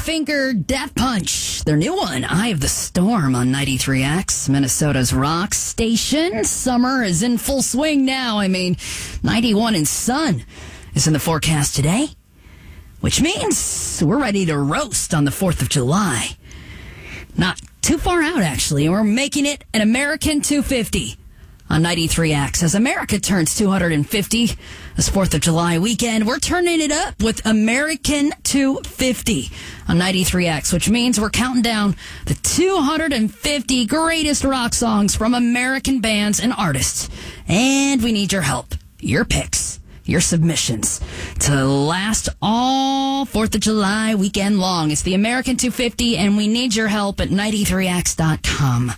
Finger Death Punch. Their new one, Eye of the Storm, on 93X, Minnesota's rock station. Summer is in full swing now. 91 and sun is in the forecast today, which means we're ready to roast on the 4th of July. Not too far out, actually. We're making it an American 250 on 93X. As America turns 250 this 4th of July weekend, we're turning it up with American 250 on 93X, which means we're counting down the 250 greatest rock songs from American bands and artists. And we need your help, your picks, your submissions to last all 4th of July weekend long. It's the American 250, and we need your help at 93x.com.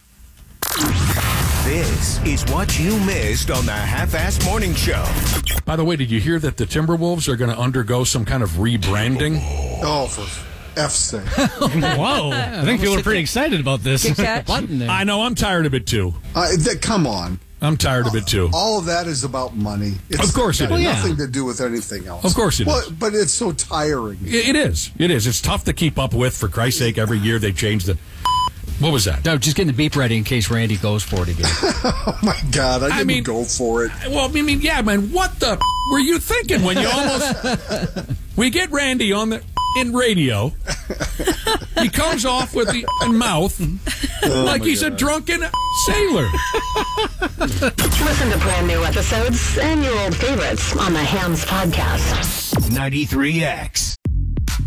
This is what you missed on the Half-Ass Morning Show. By the way, did you hear that the Timberwolves are going to undergo some kind of rebranding? Oh, for F's sake. Whoa. I think people are pretty excited about this. I know, I'm tired of it too. Come on. I'm tired of it too. All of that is about money. Of course it is. Nothing to do with anything else. Of course it is. But it's so tiring. It is. It is. It's tough to keep up with. For Christ's sake, every year they change the... What was that? No, just getting the beep ready in case Randy goes for it again. Oh, my God. I didn't go for it. Well, yeah, man, what the were you thinking when you almost... We get Randy on in radio. He comes off with the mouth like he's a drunken sailor. Listen to brand new episodes and your old favorites on the Hams Podcast. 93X.